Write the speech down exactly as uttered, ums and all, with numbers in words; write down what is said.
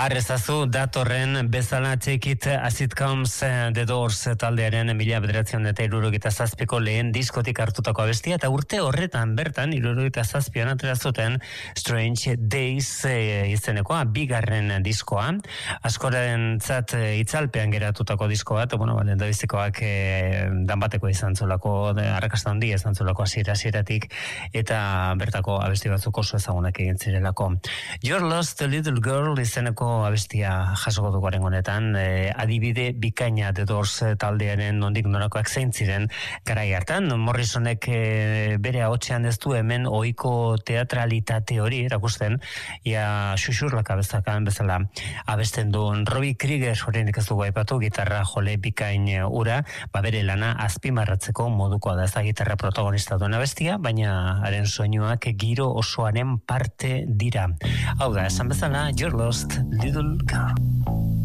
Arrezazu datorren bezala Take It As It Comes The Doors taldearen mila bederatziehun eta hirurogeita zazpiko lehen diskotik hartutako abestia, eta urte horretan bertan hirurogeita zazpian atera zuten Strange Days e, izenekoa, bigarren diskoa, askorentzat e, itzalpean geratutako diskoa, eta bueno, balen dabizikoak e, danbateko izan zulako, arrakasta handia izan zulako hasiera hasieratik, eta bertako abesti batzuk oso ezagunak egin zirelako. You're Lost a Little Girl izeneko abestia jasoko duguaren honetan, e, adibide bikaina The Doors taldearen nondik norakoak zein ziren garai hartan. Morrisonek e, bere ahotsean ez du hemen ohiko teatralitate hori erakusten, ia xuxurlaka bezakan bezala abesten duen Robbie Krieger, horrenik ez dugu aipatu, gitarra jole bikain ura, ba bere lana azpimarratzeko modukoa da, ez da gitarra protagonista duen abestia, baina haren soinuak giro osoaren parte dira. Hau da, esan bezala, You're Lost Little Girl.